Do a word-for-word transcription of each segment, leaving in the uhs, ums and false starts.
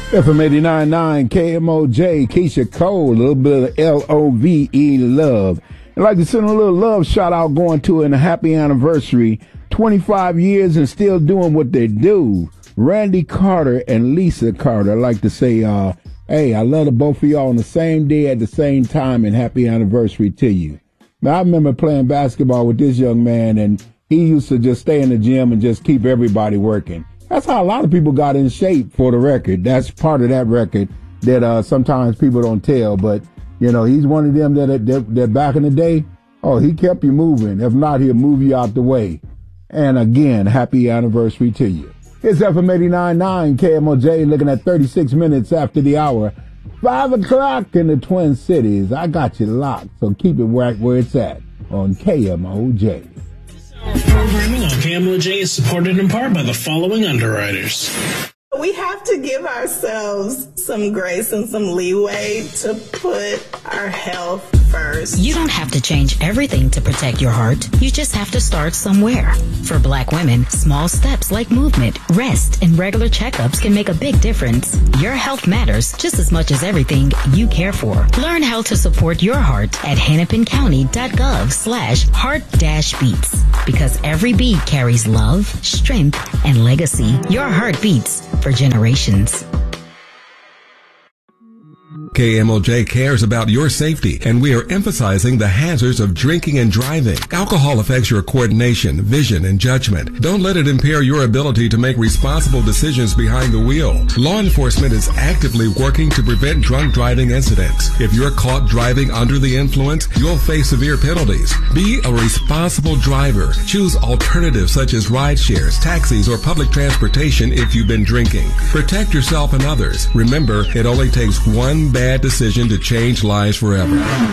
F M eighty-nine point nine K M O J, Keisha Cole, a little bit of L O V E, love. I'd like to send a little love shout out going to an happy anniversary, twenty-five years and still doing what they do. Randy Carter and Lisa Carter. I'd like to say, uh, hey, I love the both of y'all on the same day at the same time, and happy anniversary to you. Now, I remember playing basketball with this young man, and he used to just stay in the gym and just keep everybody working. That's how a lot of people got in shape, for the record. That's part of that record that uh, sometimes people don't tell. But, you know, he's one of them that, that, that back in the day, oh, he kept you moving. If not, he'll move you out the way. And again, happy anniversary to you. It's F M eighty-nine point nine K M O J, looking at thirty-six minutes after the hour. Five o'clock in the Twin Cities. I got you locked, so keep it right where it's at on K M O J. Programming on K M O J is supported in part by the following underwriters. We have to give ourselves some grace and some leeway to put our health first. You don't have to change everything to protect your heart. You just have to start somewhere. For Black women, small steps like movement, rest, and regular checkups can make a big difference. Your health matters just as much as everything you care for. Learn how to support your heart at hennepincounty.gov slash heart dash beats. Because every beat carries love, strength, and legacy. Your heart beats for generations. K M O J cares about your safety, and we are emphasizing the hazards of drinking and driving. Alcohol affects your coordination, vision, and judgment. Don't let it impair your ability to make responsible decisions behind the wheel. Law enforcement is actively working to prevent drunk driving incidents. If you're caught driving under the influence, you'll face severe penalties. Be a responsible driver. Choose alternatives such as ride shares, taxis, or public transportation if you've been drinking. Protect yourself and others. Remember, it only takes one bad decision to change lives forever.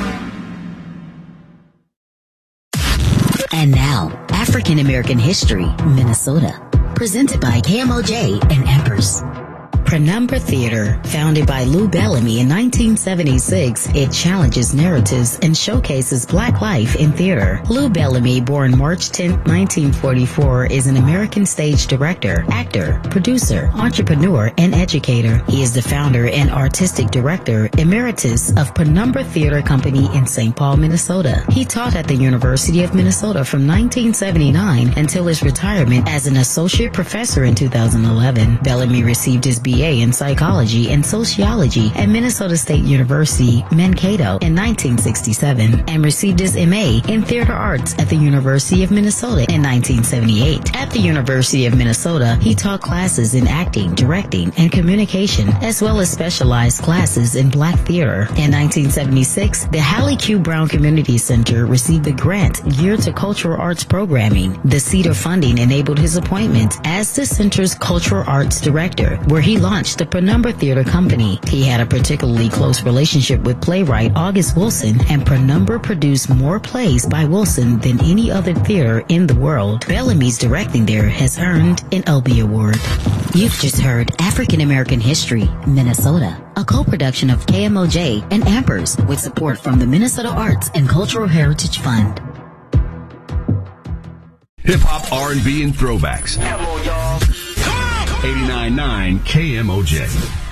And now, African American History, Minnesota. Presented by K M O J and Empress. Penumbra Theater, founded by Lou Bellamy in nineteen seventy-six, it challenges narratives and showcases Black life in theater. Lou Bellamy, born March tenth, nineteen forty-four, is an American stage director, actor, producer, entrepreneur, and educator. He is the founder and artistic director emeritus of Penumbra Theater Company in Saint Paul, Minnesota. He taught at the University of Minnesota from nineteen seventy-nine until his retirement as an associate professor in two thousand eleven. Bellamy received his B A in psychology and sociology at Minnesota State University, Mankato in nineteen sixty-seven and received his M A in theater arts at the University of Minnesota in nineteen seventy-eight. At the University of Minnesota, he taught classes in acting, directing, and communication, as well as specialized classes in Black theater. In nineteen seventy-six, the Hallie Q. Brown Community Center received a grant geared to cultural arts programming. The Cedar funding enabled his appointment as the center's cultural arts director, where he launched the Penumbra Theater Company. He had a particularly close relationship with playwright August Wilson, and Penumbra produced more plays by Wilson than any other theater in the world. Bellamy's directing there has earned an Obie Award. You've just heard African American History, Minnesota, a co-production of K M O J and Ampers with support from the Minnesota Arts and Cultural Heritage Fund. Hip-hop, R and B, and throwbacks. Come on, y'all. eighty-nine point nine K M O J.